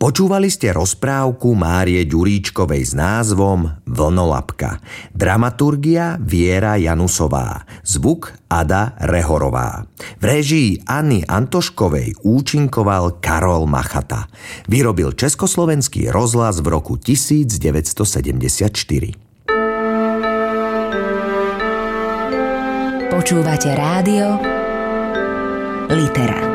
Počúvali ste rozprávku Márie Ďuríčkovej s názvom Vlnolapka. Dramaturgia Viera Janusová. Zvuk Ada Rehorová. V réžii Anny Antoškovej účinkoval Karol Machata. Vyrobil Československý rozhlas v roku 1974. Počúvate rádio Litera.